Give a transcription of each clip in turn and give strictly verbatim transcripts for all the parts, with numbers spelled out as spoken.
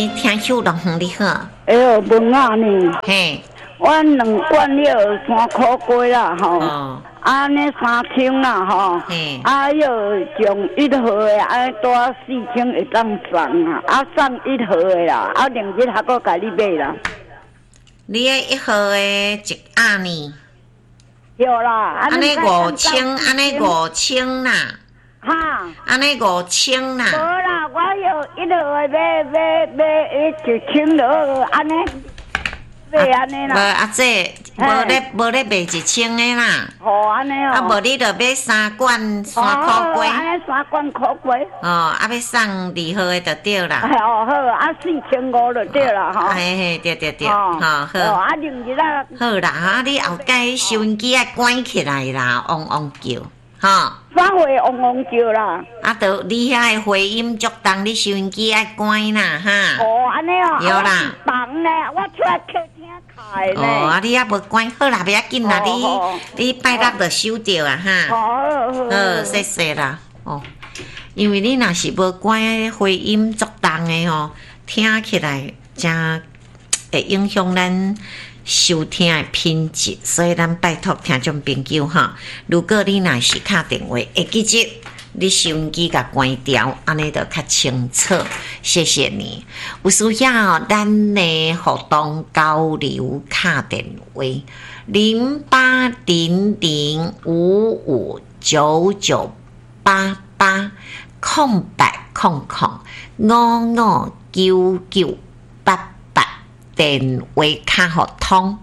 听秀龙凤你好。 哎呦，问啊呢？ 嘿， 阮两罐了三块几啦吼。 哦， 安尼三千啦吼。 嘿， 啊要从一号的安多四千会当送啊，啊送一号的啦，啊另日还阁甲你买啦。 你的一号的一鸭呢？ 对啦， 安尼五千，安尼五千啦。 哈， 安尼五千啦。 无啦，我要一号的买买买一千落，安尼买安尼啦。 无啊，这无咧无咧卖一千的啦。 哦，安尼哦。 啊，无你着买三罐三块几。 安尼三罐块几。 哦，啊，要送二号的就对啦。 哦好，啊四千五就对啦吼。 嘿嘿，对对对，好好。 哦，啊另日啦。 好啦，啊你后盖收音机爱关起来啦，汪汪叫。吼， 啥话嗡嗡叫啦？ 啊，都你遐的回音足重，你收音机爱关啦，哈。 哦，安尼哦。 有啦。 重咧，我出来客厅开咧。 哦，啊，你还无关，好啦，不要紧啦，你你拜六就收着啊，哈。 好， 好，谢谢啦。哦，因为你若是无关回音足重的吼，听起来真会影响咱收听的品质，所以咱拜托听众朋友哈，如果你若是打电话，会记住你收音机甲关掉，安尼就较清楚。谢谢你。有需要咱的互动交流打电话零八零零五五九九八八空白空空五五九九八。电话卡互通，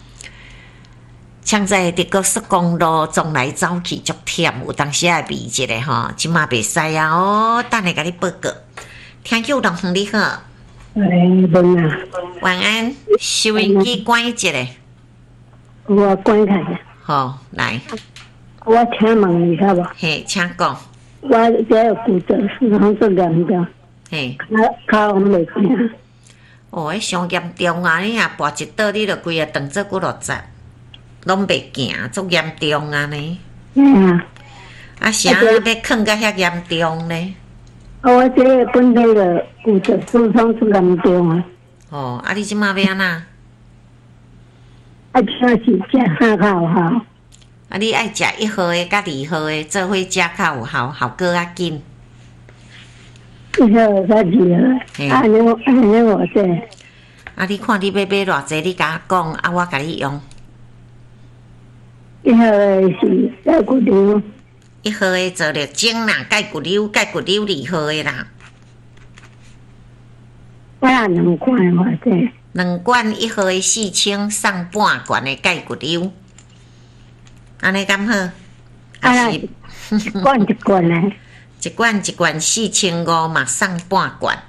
像在伫高速公路走来走去足忝，有当时也味一个吼，即马袂使啊哦，等下甲你报告。听友同学你好， 喂，问啊， 晚安，收音机关一下。 我关开。 好，来， 我请问一下无？ 嘿，请讲。 我这有骨折，时常做两个， 嘿， 脚我袂行。 哦，迄上严重啊！你若跋一倒，你着规个肠做骨落折，拢袂行，足严重啊呢。 嗯啊。 啊，啥要囥到遐严重呢？ 我这个本地的骨折受伤足严重啊。 哦，啊，你即马要安那？ 啊，请是食啥较有效？ 啊，你爱食一号的甲二号的做伙食较有效，效果较紧。 一号甲二号，安尼安尼我这。 啊，你看你要买偌济，你甲我讲，啊，我甲你用。 一号的是钙骨瘤。 一号的做了精啦，钙骨瘤，钙骨瘤二号的啦。 我也两罐我这。 两罐一号的四千，送半罐的钙骨瘤，安尼敢好？ 啊是一罐一罐嘞。 一罐一罐四千五嘛，送半罐。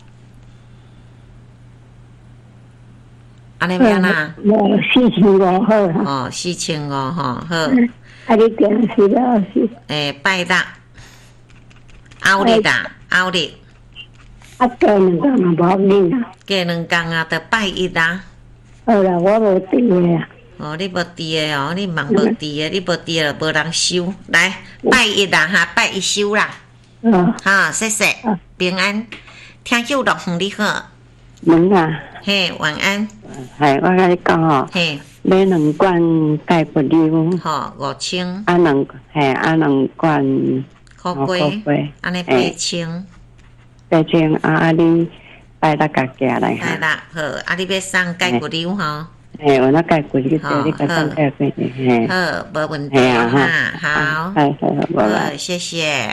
安尼要哪？ 无四千五好啦。 哦，四千五吼，好。 啊，你定时了是？ 诶，拜六，后日啦，后日。 啊，过两工嘛无要紧啦。 过两工啊，就拜一啦。 好啦，我无伫个啊。 哦，你无伫个哦，你忙无伫个，你无伫个无人收。来，拜一啦哈，拜一收啦。 嗯。 好，谢谢，平安。听友乐园你好。 问啊。 嘿，晚安。 系，我甲你讲哦。 嘿。 买两罐钙骨瘤。 好，五千。 啊两，嘿，啊两罐。 块几？安尼八千。 八千啊！啊你拜六甲寄来哈。 拜六好，啊你要送钙骨瘤吼？ 嘿，我那钙骨瘤叫你甲送钙骨瘤。嘿。 好，无问题哈。好。 好，好， 谢谢。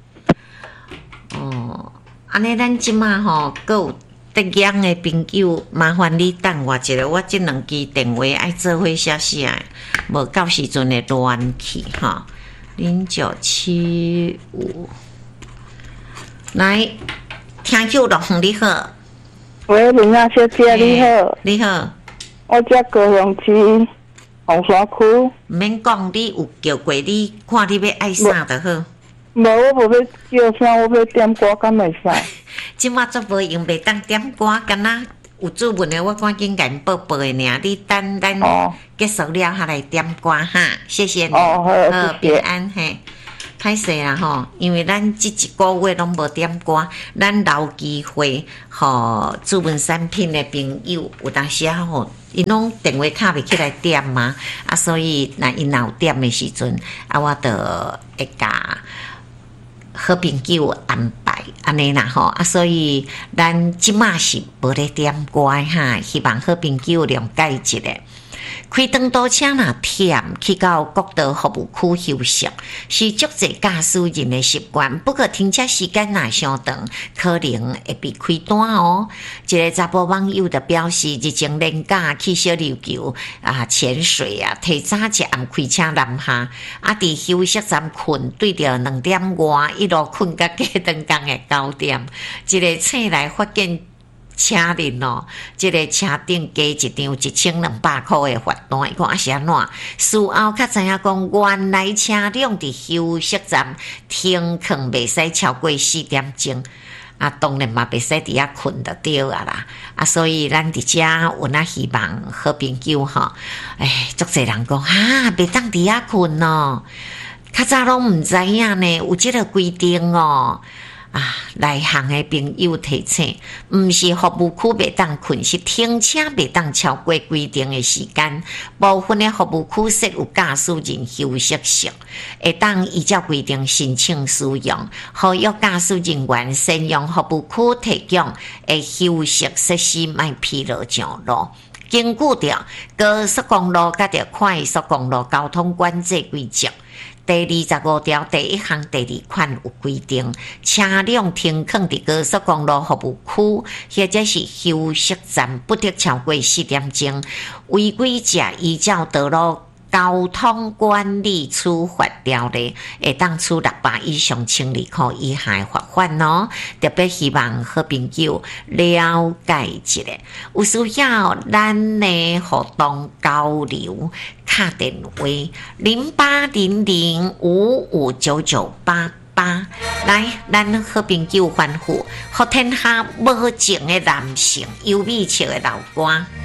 哦，安尼咱即马吼，阁有得奖的朋友，麻烦你等我一下，我即两支电话爱做伙写写，无到时阵会乱去哈。零九七五，来，听友乐园你好。 喂，林雅小姐你好。 你好。 我在高雄市红山区。 毋免讲，你有叫过你，看你要爱啥就好。 无，我无要叫啥，我要点歌，敢袂使？ 即马做无用，袂当点歌，敢若有主文的，我赶紧甲因报报的尔。你等咱结束了，下来点歌哈，谢谢你。 哦，好， 好，平安嘿。 歹势啦吼，因为咱即一个月拢无点歌，咱留机会，互主文产品的朋友有当时啊吼，因拢电话卡袂起来点嘛，啊，所以若因若有点的时阵，啊，我着会甲好朋友安排安尼啦吼，啊，所以咱即马是无咧点歌哈，希望好朋友谅解一下。开长途车若忝，去到国道服务区休息，是足侪驾驶人的习惯。不过停车时间若伤长，可能会被开单哦。一个查甫网友的表示，日前连假去小琉球啊潜水啊，提早一暗开车南下，啊伫休息站困，对着两点外，一路困到加长工的九点，一个醒来发现。车人哦，即、這个车顶加一张一千两百块的罚单，伊讲啊是安怎？事后才知影讲，原来车辆伫休息站停靠袂使超过四点钟，啊，当然嘛袂使伫遐困就对啊啦，啊，所以咱伫遮有那希望好朋友吼，哎，足侪人讲哈，袂当伫遐困哦，较早拢毋知影呢，有即个规定哦。啊，内行的朋友提醒，毋是服务区袂当困，是停车袂当超过规定的时间。部分的服务区设有驾驶人休息室，会当依照规定申请使用。呼吁驾驶人员善用服务区提供的休息设施，莫疲劳上路。根据着高速公路甲着快速公路交通管制规则。第二十五条第一项第二款有规定，车辆停靠伫高速公路服务区或者是休息站，不得超过四点钟。违规者依照道路交通管理处罚条例，会当处六百以上千二块以下罚款哦。特别希望好朋友了解一下，有需要咱的互动交流。打电话零八零零五五九九八八，来，咱好朋友欢呼，互天下无情的男性，优美笑的老歌。